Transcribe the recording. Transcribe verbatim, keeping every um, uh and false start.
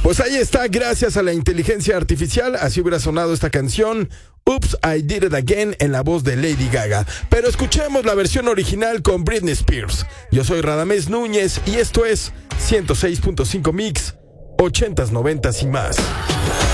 Pues ahí está, gracias a la inteligencia artificial, así hubiera sonado esta canción, Oops, I Did It Again, en la voz de Lady Gaga. Pero escuchemos la versión original con Britney Spears. Yo soy Radamés Núñez y esto es ciento seis punto cinco Mix, ochentas, noventas y más.